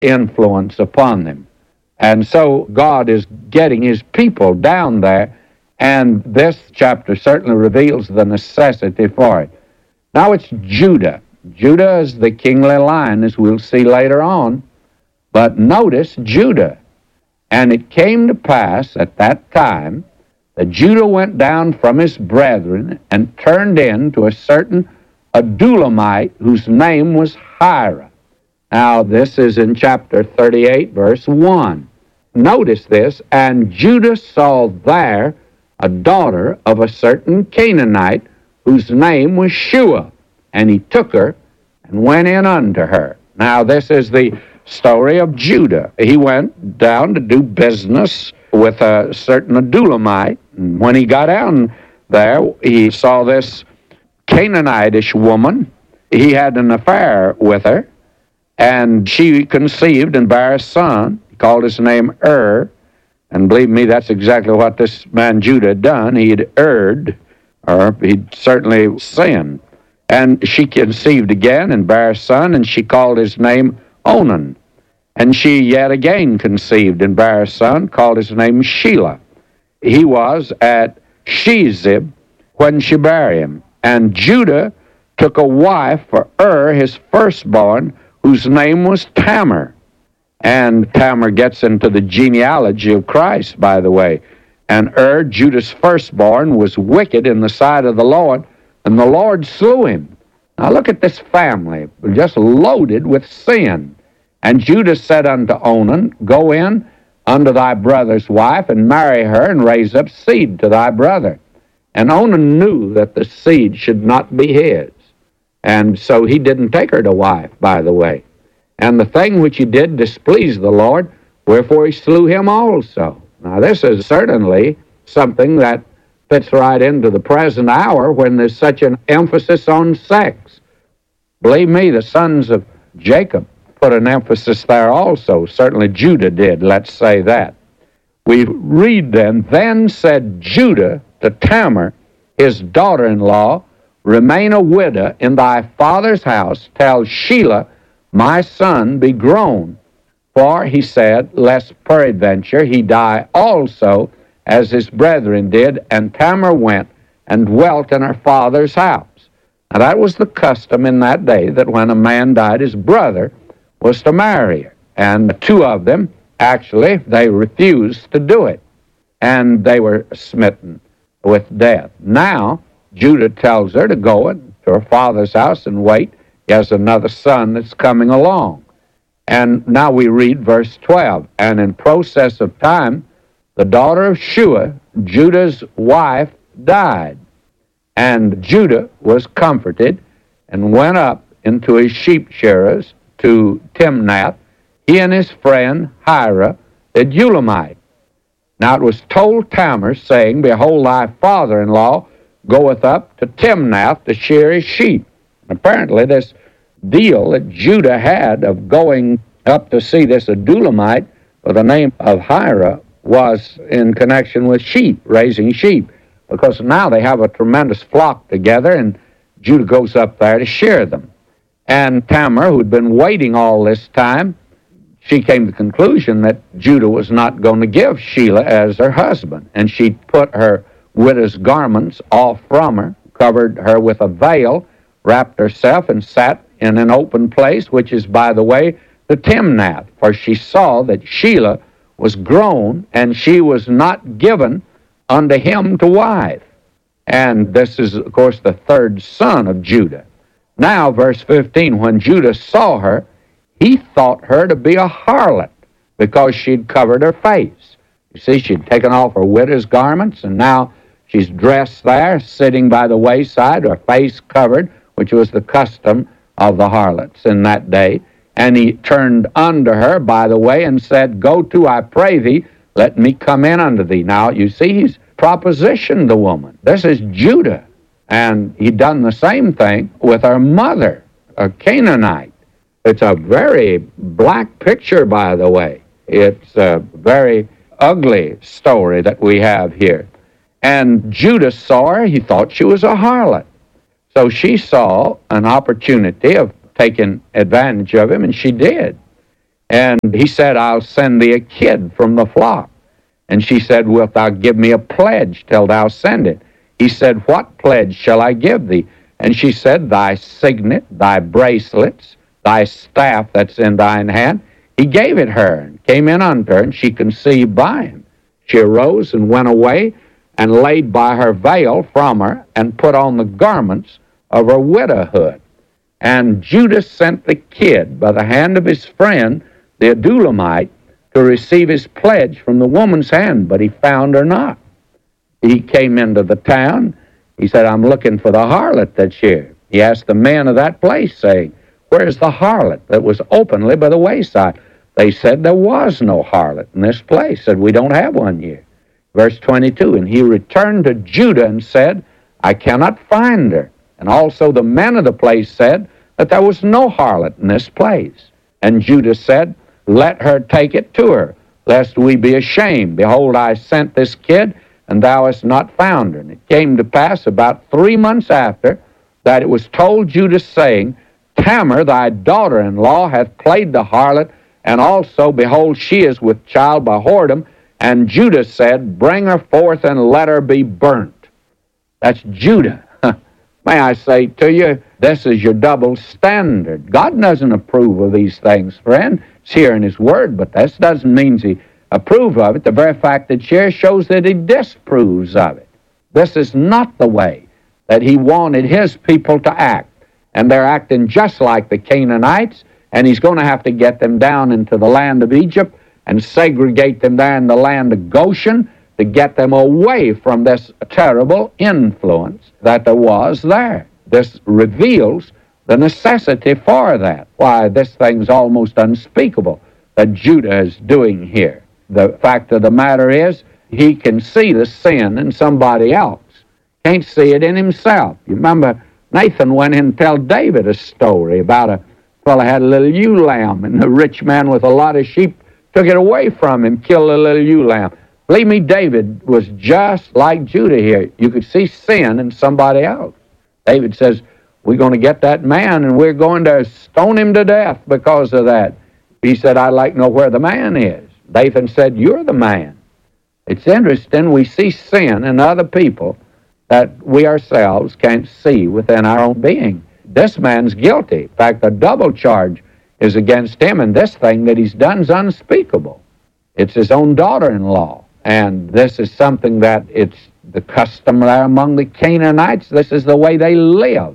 influence upon them. And so God is getting his people down there, and this chapter certainly reveals the necessity for it. Now it's Judah. Judah is the kingly line, as we'll see later on. But notice Judah. And it came to pass at that time that Judah went down from his brethren and turned in to a certain Adullamite whose name was Hira. Now this is in chapter 38, verse 1. Notice this, and Judah saw there a daughter of a certain Canaanite whose name was Shua, and he took her and went in unto her. Now this is the story of Judah. He went down to do business with a certain Adullamite, and when he got down there, he saw this Canaanitish woman. He had an affair with her, and she conceived and bare a son. He called his name and believe me, that's exactly what this man Judah had done. He had erred, or he'd certainly sinned. And she conceived again and bare a son, and she called his name Onan. And she yet again conceived and bare a son, called his name Shelah. He was at Shezib when she bare him. And Judah took a wife for his firstborn, whose name was Tamar. And Tamar gets into the genealogy of Christ, by the way. And Judah's firstborn, was wicked in the sight of the Lord, and the Lord slew him. Now look at this family, just loaded with sin. And Judah said unto Onan, Go in unto thy brother's wife, and marry her, and raise up seed to thy brother. And Onan knew that the seed should not be his. And so he didn't take her to wife, by the way. And the thing which he did displeased the Lord, wherefore he slew him also. Now this is certainly something that fits right into the present hour when there's such an emphasis on sex. Believe me, the sons of Jacob put an emphasis there also. Certainly Judah did, let's say that. We read then said Judah to Tamar, his daughter-in-law, Remain a widow in thy father's house, till Shelah, my son, be grown. For, he said, lest peradventure he die also, as his brethren did. And Tamar went and dwelt in her father's house. Now that was the custom in that day, that when a man died, his brother was to marry her. And two of them, actually, they refused to do it. And they were smitten with death. Now, Judah tells her to go to her father's house and wait. He has another son that's coming along. And now we read verse 12. And in process of time, the daughter of Shua, Judah's wife, died. And Judah was comforted and went up into his sheep shearers to Timnath, he and his friend Hira, the Adullamite. Now it was told Tamar, saying, Behold, thy father-in-law goeth up to Timnath to shear his sheep. Apparently this deal that Judah had of going up to see this Adullamite by the name of Hira was in connection with sheep, raising sheep, because now they have a tremendous flock together, and Judah goes up there to shear them. And Tamar, who'd been waiting all this time, she came to the conclusion that Judah was not going to give Shelah as her husband, and she put her widow's garments off from her, covered her with a veil, wrapped herself, and sat in an open place, which is, by the way, the Timnath, for she saw that Shelah was grown, and she was not given unto him to wife. And this is, of course, the third son of Judah. Now, verse 15, when Judah saw her, he thought her to be a harlot, because she'd covered her face. You see, she'd taken off her widow's garments, and now she's dressed there, sitting by the wayside, her face covered, which was the custom of the harlots in that day. And he turned unto her, by the way, and said, Go to, I pray thee, let me come in unto thee. Now, you see, he's propositioned the woman. This is Judah. And he done the same thing with her mother, a Canaanite. It's a very black picture, by the way. It's a very ugly story that we have here. And Judah saw her. He thought she was a harlot. So she saw an opportunity of taking advantage of him, and she did. And he said, I'll send thee a kid from the flock. And she said, wilt thou give me a pledge till thou send it? He said, what pledge shall I give thee? And she said, thy signet, thy bracelets, thy staff that's in thine hand. He gave it her, and came in unto her, and she conceived by him. She arose and went away, and laid by her veil from her, and put on the garments of her widowhood. And Judah sent the kid by the hand of his friend, the Adullamite, to receive his pledge from the woman's hand, but he found her not. He came into the town. He said, I'm looking for the harlot that's here. He asked the men of that place, saying, where's the harlot that was openly by the wayside? They said, there was no harlot in this place. Said, we don't have one here. Verse 22, and he returned to Judah and said, I cannot find her. And also the men of the place said that there was no harlot in this place. And Judah said, let her take it to her, lest we be ashamed. Behold, I sent this kid, and thou hast not found her. And it came to pass about 3 months after that it was told Judah, saying, Tamar, thy daughter-in-law, hath played the harlot, and also, behold, she is with child by whoredom. And Judah said, bring her forth and let her be burnt. That's Judah. May I say to you, this is your double standard. God doesn't approve of these things, friend. It's here in his word, but this doesn't mean he approves of it. The very fact that here shows that he disapproves of it. This is not the way that he wanted his people to act. And they're acting just like the Canaanites, and he's going to have to get them down into the land of Egypt and segregate them there in the land of Goshen to get them away from this terrible influence that there was there. This reveals the necessity for that. Why, this thing's almost unspeakable that Judah is doing here. The fact of the matter is, he can see the sin in somebody else. Can't see it in himself. You remember, Nathan went in and tell David a story about a fellow had a little ewe lamb, and the rich man with a lot of sheep took it away from him, killed the little ewe lamb. Believe me, David was just like Judah here. You could see sin in somebody else. David says, we're going to get that man, and we're going to stone him to death because of that. He said, I'd like to know where the man is. Nathan said, you're the man. It's interesting, we see sin in other people that we ourselves can't see within our own being. This man's guilty. In fact, a double charge is against him, and this thing that he's done is unspeakable. It's his own daughter-in-law, and this is something that it's the custom there among the Canaanites. This is the way they lived.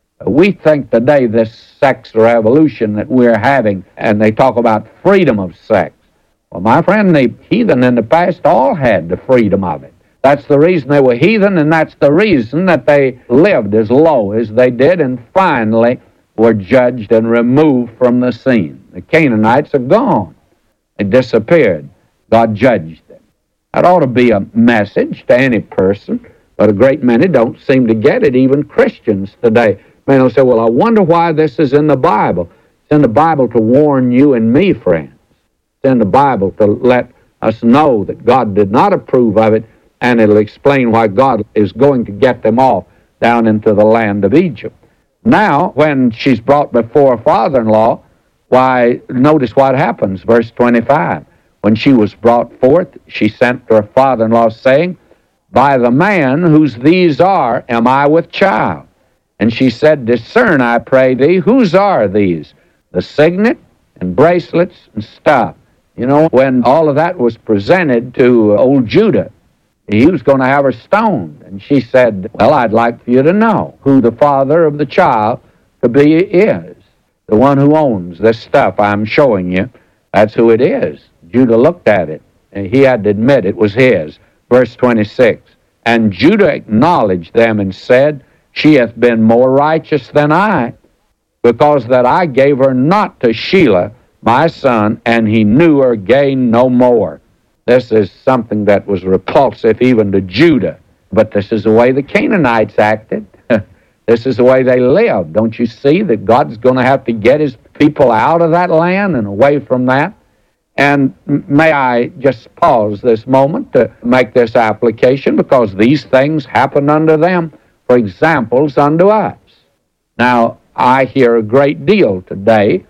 We think today this sex revolution that we're having, and they talk about freedom of sex. Well, my friend, the heathen in the past all had the freedom of it. That's the reason they were heathen, and that's the reason that they lived as low as they did, and finally were judged and removed from the scene. The Canaanites are gone. They disappeared. God judged them. That ought to be a message to any person, but a great many don't seem to get it, even Christians today. Many will say, well, I wonder why this is in the Bible. It's in the Bible to warn you and me, friends. It's in the Bible to let us know that God did not approve of it, and it'll explain why God is going to get them off down into the land of Egypt. Now, when she's brought before her father-in-law, why, notice what happens, verse 25. When she was brought forth, she sent to her father-in-law, saying, by the man whose these are, am I with child? And she said, discern, I pray thee, whose are these? The signet and bracelets and stuff. You know, when all of that was presented to old Judah, he was going to have her stoned. And she said, well, I'd like for you to know who the father of the child to be is. The one who owns this stuff I'm showing you, that's who it is. Judah looked at it, and he had to admit it was his. Verse 26, and Judah acknowledged them and said, she hath been more righteous than I, because that I gave her not to Shelah, my son, and he knew her gain no more. This is something that was repulsive even to Judah. But this is the way the Canaanites acted. This is the way they lived. Don't you see that God's going to have to get his people out of that land and away from that? And may I just pause this moment to make this application, because these things happened unto them for examples unto us. Now, I hear a great deal today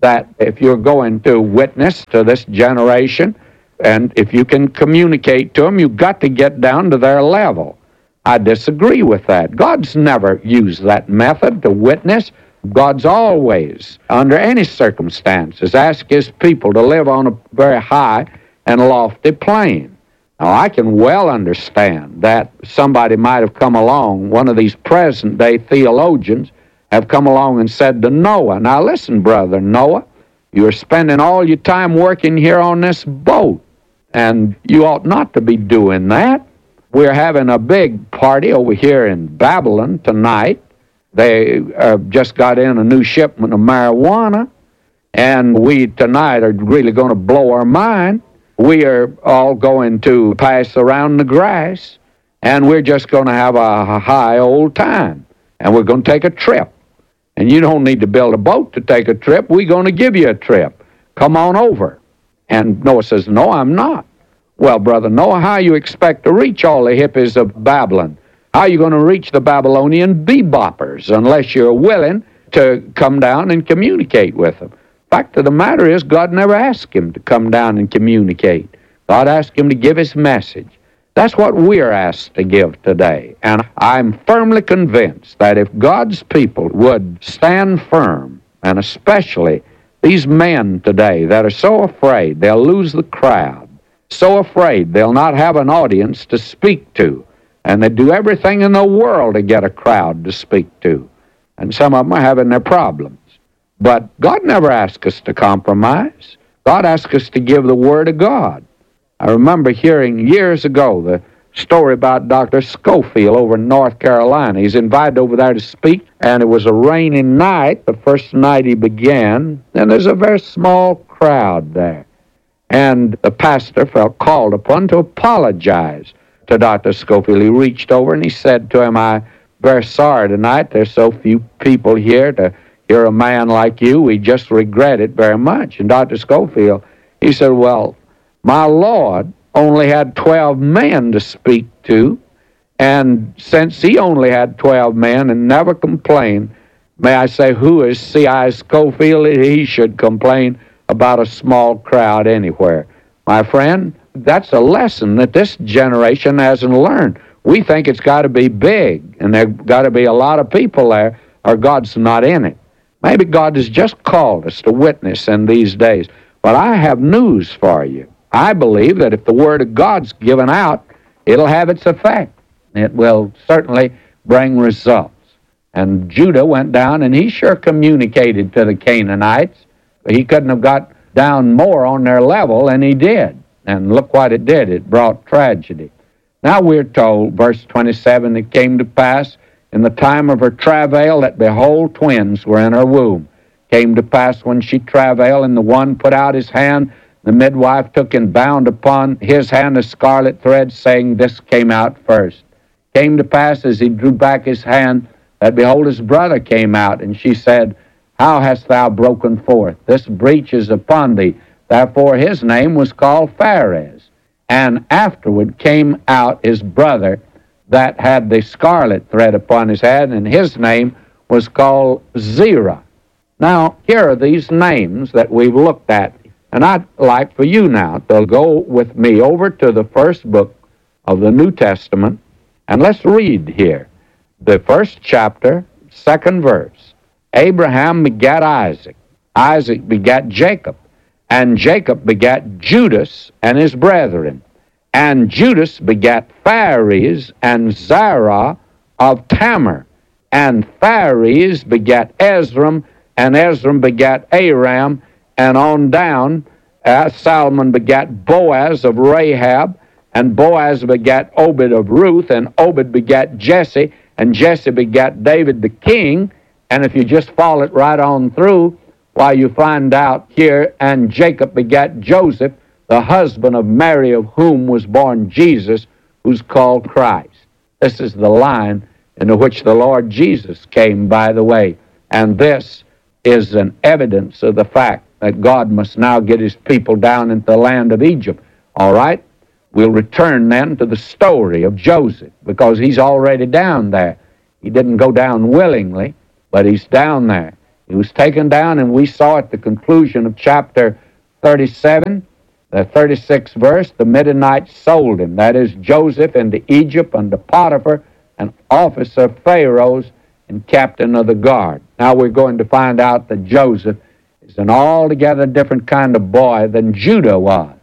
that if you're going to witness to this generation, and if you can communicate to them, you've got to get down to their level. I disagree with that. God's never used that method to witness. God's always, under any circumstances, asked His people to live on a very high and lofty plane. Now, I can well understand that somebody might have come along, one of these present-day theologians, have come along and said to Noah, now listen, brother Noah, you're spending all your time working here on this boat, and you ought not to be doing that. We're having a big party over here in Babylon tonight. They just got in a new shipment of marijuana, and we tonight are really going to blow our mind. We are all going to pass around the grass, and we're just going to have a high old time, and we're going to take a trip. And you don't need to build a boat to take a trip. We're going to give you a trip. Come on over. And Noah says, no, I'm not. Well, brother Noah, how you expect to reach all the hippies of Babylon? How are you going to reach the Babylonian beboppers unless you're willing to come down and communicate with them? Fact of the matter is, God never asked him to come down and communicate. God asked him to give his message. That's what we're asked to give today. And I'm firmly convinced that if God's people would stand firm, and especially these men today that are so afraid they'll lose the crowd, so afraid they'll not have an audience to speak to, and they do everything in the world to get a crowd to speak to. And some of them are having their problems. But God never asked us to compromise. God asked us to give the Word of God. I remember hearing years ago the story about Dr. Schofield over in North Carolina. He's invited over there to speak, and it was a rainy night, the first night he began, and there's a very small crowd there. And the pastor felt called upon to apologize to Dr. Schofield. He reached over and he said to him, I'm very sorry tonight there's so few people here to hear a man like you. We just regret it very much. And Dr. Schofield, he said, well, my Lord only had 12 men to speak to, and since he only had 12 men and never complained, may I say, who is C.I. Schofield? He should complain about a small crowd anywhere. My friend, that's a lesson that this generation hasn't learned. We think it's got to be big, and there's got to be a lot of people there, or God's not in it. Maybe God has just called us to witness in these days. But I have news for you. I believe that if the Word of God's given out, it'll have its effect. It will certainly bring results. And Judah went down, and he sure communicated to the Canaanites. He couldn't have got down more on their level than he did. And look what it did. It brought tragedy. Now we're told, verse 27, it came to pass in the time of her travail that, behold, twins were in her womb. Came to pass when she travailed, and the one put out his hand, the midwife took and bound upon his hand a scarlet thread, saying, this came out first. Came to pass as he drew back his hand, that behold, his brother came out, and she said, how hast thou broken forth? This breach is upon thee. Therefore his name was called Pharez. And afterward came out his brother that had the scarlet thread upon his head, and his name was called Zerah. Now, here are these names that we've looked at. And I'd like for you now to go with me over to the first book of the New Testament, and let's read here. The first chapter, second verse. Abraham begat Isaac. Isaac begat Jacob. And Jacob begat Judas and his brethren. And Judas begat Pharez and Zerah of Tamar. And Pharez begat Ezram, and Ezram begat Aram, and on down, Salmon begat Boaz of Rahab, and Boaz begat Obed of Ruth, and Obed begat Jesse, and Jesse begat David the king. And if you just follow it right on through, why, you find out here, and Jacob begat Joseph, the husband of Mary, of whom was born Jesus, who's called Christ. This is the line into which the Lord Jesus came, by the way. And this is an evidence of the fact that God must now get his people down into the land of Egypt. All right? We'll return then to the story of Joseph, because he's already down there. He didn't go down willingly, but he's down there. He was taken down, and we saw at the conclusion of chapter 37, the 36th verse, the Midianites sold him. That is, Joseph into Egypt under Potiphar, an officer of Pharaoh's and captain of the guard. Now we're going to find out that Joseph is an altogether different kind of boy than Judah was.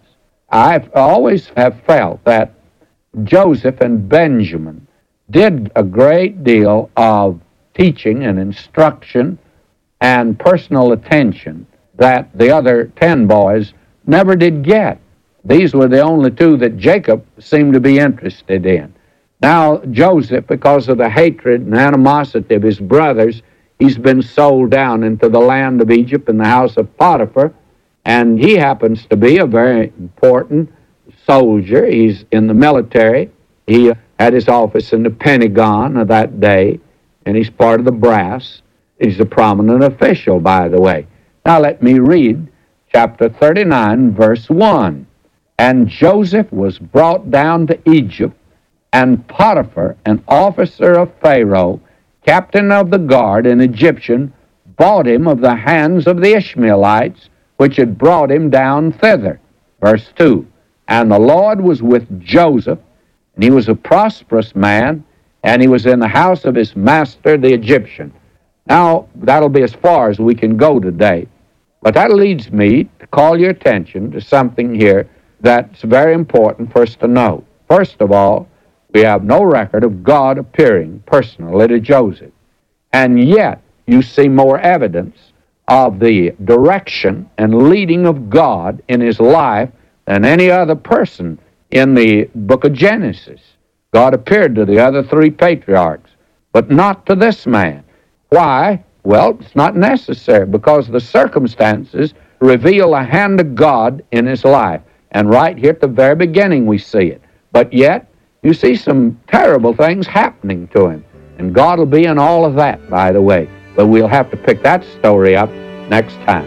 I always have felt that Joseph and Benjamin did a great deal of teaching and instruction and personal attention that the other 10 boys never did get. These were the only two that Jacob seemed to be interested in. Now, Joseph, because of the hatred and animosity of his brothers, he's been sold down into the land of Egypt in the house of Potiphar, and he happens to be a very important soldier. He's in the military. He had his office in the Pentagon of that day, and he's part of the brass. He's a prominent official, by the way. Now let me read chapter 39, verse 1. And Joseph was brought down to Egypt, and Potiphar, an officer of Pharaoh, captain of the guard, an Egyptian, bought him of the hands of the Ishmaelites, which had brought him down thither. Verse 2. And the Lord was with Joseph, and he was a prosperous man, and he was in the house of his master, the Egyptian. Now, that'll be as far as we can go today. But that leads me to call your attention to something here that's very important for us to know. First of all, we have no record of God appearing personally to Joseph. And yet, you see more evidence of the direction and leading of God in his life than any other person in the book of Genesis. God appeared to the other 3 patriarchs, but not to this man. Why? Well, it's not necessary, because the circumstances reveal the hand of God in his life. And right here at the very beginning we see it. But yet, you see some terrible things happening to him. And God will be in all of that, by the way. But we'll have to pick that story up next time.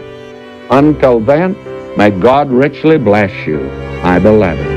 Until then, may God richly bless you, my beloved.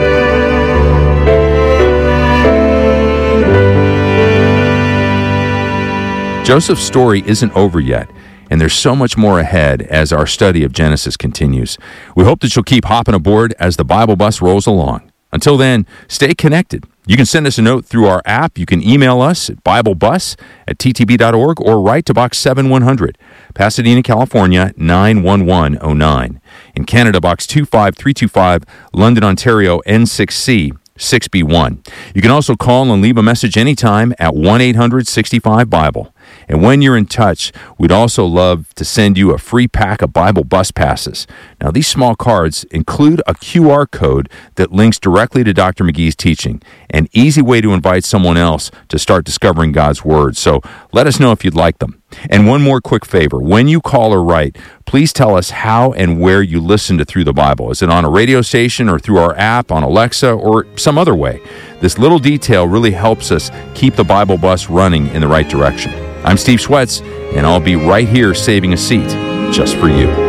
Joseph's story isn't over yet, and there's so much more ahead as our study of Genesis continues. We hope that you'll keep hopping aboard as the Bible bus rolls along. Until then, stay connected. You can send us a note through our app. You can email us at BibleBus@ttb.org or write to Box 7100, Pasadena, California, 91109. In Canada, Box 25325, London, Ontario, N6C 6B1. You can also call and leave a message anytime at 1-800-65-BIBLE. And when you're in touch, we'd also love to send you a free pack of Bible bus passes. Now, these small cards include a QR code that links directly to Dr. McGee's teaching, an easy way to invite someone else to start discovering God's Word. So let us know if you'd like them. And one more quick favor. When you call or write, please tell us how and where you listen to Through the Bible. Is it on a radio station or through our app, on Alexa, or some other way? This little detail really helps us keep the Bible bus running in the right direction. I'm Steve Schwetz, and I'll be right here saving a seat just for you.